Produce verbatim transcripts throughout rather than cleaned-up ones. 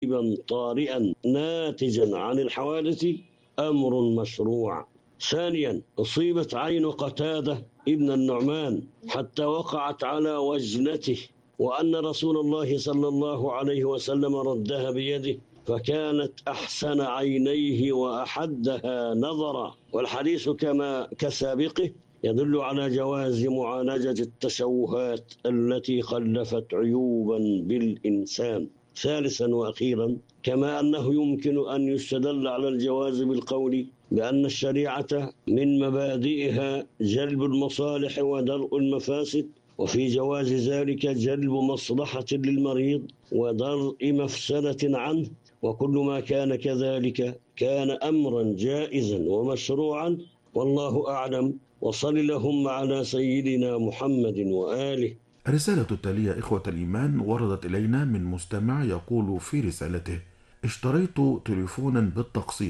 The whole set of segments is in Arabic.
طارئا ناتجا عن الحوادث أمر مشروع. ثانيا، أصيبت عين قتادة ابن النعمان حتى وقعت على وجنته، وأن رسول الله صلى الله عليه وسلم ردها بيده، فكانت أحسن عينيه وأحدها نظرا. والحديث كما كسابقه يدل على جواز معالجة التشوهات التي خلفت عيوبا بالإنسان. ثالثا وأخيرا، كما أنه يمكن أن يستدل على الجواز بالقول بأن الشريعة من مبادئها جلب المصالح ودرء المفاسد، وفي جواز ذلك جلب مصلحة للمريض ودرء مفسدة عنه، وكل ما كان كذلك كان أمرا جائزا ومشروعا، والله أعلم. وصل اللهم على سيدنا محمد وآله. الرسالة التالية إخوة الإيمان وردت إلينا من مستمع يقول في رسالته: اشتريت تليفونا بالتقسيط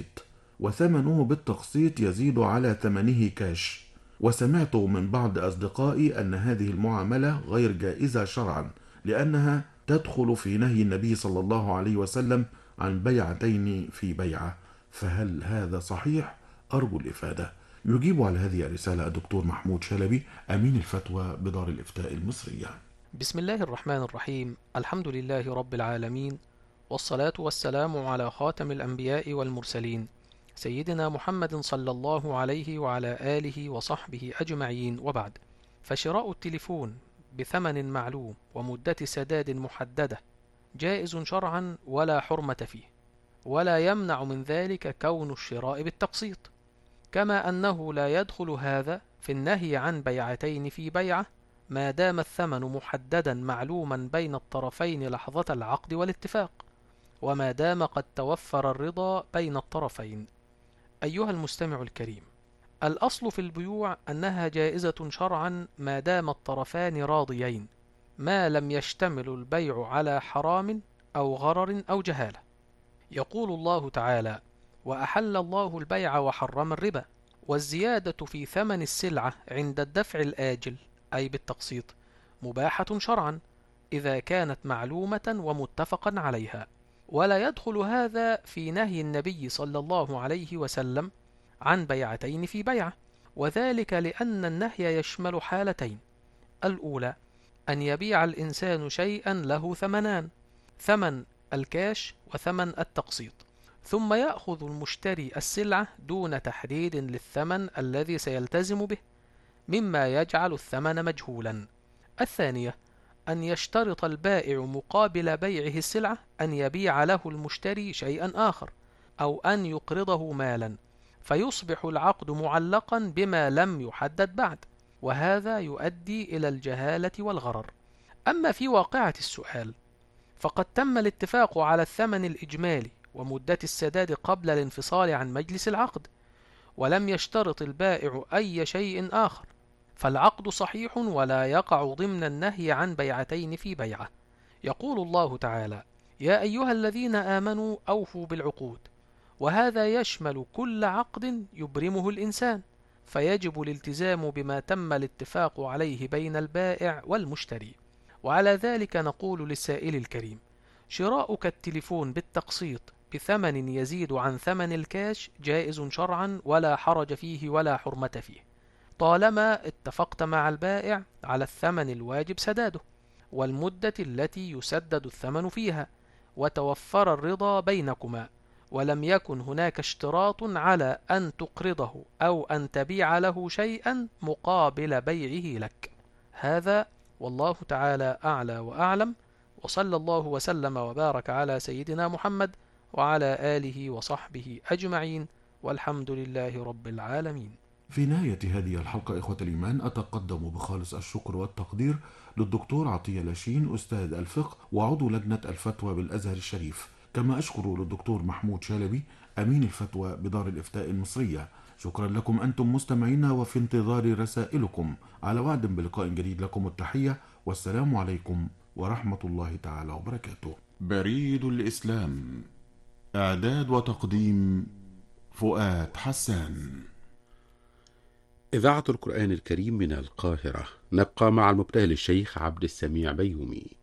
وثمنه بالتقسيط يزيد على ثمنه كاش، وسمعت من بعض أصدقائي أن هذه المعاملة غير جائزة شرعا لأنها تدخل في نهي النبي صلى الله عليه وسلم عن بيعتين في بيعة، فهل هذا صحيح؟ أرجو الإفادة. يجيب على هذه الرسالة الدكتور محمود شلبي، أمين الفتوى بدار الإفتاء المصرية. بسم الله الرحمن الرحيم. الحمد لله رب العالمين، والصلاة والسلام على خاتم الأنبياء والمرسلين سيدنا محمد صلى الله عليه وعلى آله وصحبه أجمعين، وبعد. فشراء التليفون بثمن معلوم ومدة سداد محددة جائز شرعا ولا حرمة فيه، ولا يمنع من ذلك كون الشراء بالتقسيط، كما أنه لا يدخل هذا في النهي عن بيعتين في بيعة ما دام الثمن محددا معلوما بين الطرفين لحظة العقد والاتفاق، وما دام قد توفر الرضا بين الطرفين. أيها المستمع الكريم، الأصل في البيوع أنها جائزة شرعا ما دام الطرفان راضيين، ما لم يشتمل البيع على حرام أو غرر أو جهالة. يقول الله تعالى: وأحل الله البيع وحرم الربا. والزيادة في ثمن السلعة عند الدفع الآجل أي بالتقسيط مباحة شرعا إذا كانت معلومة ومتفقا عليها، ولا يدخل هذا في نهي النبي صلى الله عليه وسلم عن بيعتين في بيعة، وذلك لأن النهي يشمل حالتين: الأولى أن يبيع الإنسان شيئا له ثمنان، ثمن الكاش وثمن التقسيط، ثم يأخذ المشتري السلعة دون تحديد للثمن الذي سيلتزم به، مما يجعل الثمن مجهولا. الثانية أن يشترط البائع مقابل بيعه السلعة أن يبيع له المشتري شيئا آخر، أو أن يقرضه مالا، فيصبح العقد معلقا بما لم يحدد بعد، وهذا يؤدي إلى الجهالة والغرر. أما في واقعة السؤال فقد تم الاتفاق على الثمن الإجمالي ومدة السداد قبل الانفصال عن مجلس العقد، ولم يشترط البائع أي شيء آخر، فالعقد صحيح ولا يقع ضمن النهي عن بيعتين في بيعة. يقول الله تعالى: يا أيها الذين آمنوا أوفوا بالعقود، وهذا يشمل كل عقد يبرمه الإنسان، فيجب الالتزام بما تم الاتفاق عليه بين البائع والمشتري. وعلى ذلك نقول للسائل الكريم: شراؤك التليفون بالتقسيط بثمن يزيد عن ثمن الكاش جائز شرعا ولا حرج فيه ولا حرمة فيه، طالما اتفقت مع البائع على الثمن الواجب سداده والمدة التي يسدد الثمن فيها، وتوفر الرضا بينكما، ولم يكن هناك اشتراط على أن تقرضه أو أن تبيع له شيئا مقابل بيعه لك. هذا والله تعالى أعلى وأعلم، وصلى الله وسلم وبارك على سيدنا محمد وعلى آله وصحبه أجمعين، والحمد لله رب العالمين. في نهاية هذه الحلقة إخوة الإيمان أتقدم بخالص الشكر والتقدير للدكتور عطية لاشين أستاذ الفقه وعضو لجنة الفتوى بالأزهر الشريف، كما أشكر للدكتور محمود شلبي أمين الفتوى بدار الإفتاء المصرية. شكرا لكم أنتم مستمعينا، وفي انتظار رسائلكم. على وعد بلقاء جديد، لكم التحية والسلام عليكم ورحمة الله تعالى وبركاته. بريد الإسلام، إعداد وتقديم فؤاد حسان. إذاعة القرآن الكريم من القاهرة. نبقى مع المبتهل الشيخ عبد السميع بيومي.